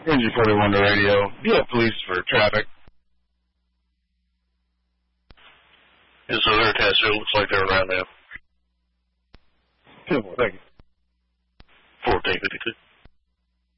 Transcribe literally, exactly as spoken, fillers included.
Engine forty-one to radio. Yeah, police for traffic. Yeah, so they're attached, so it looks like they're around now. Thank you. fourteen fifty-two.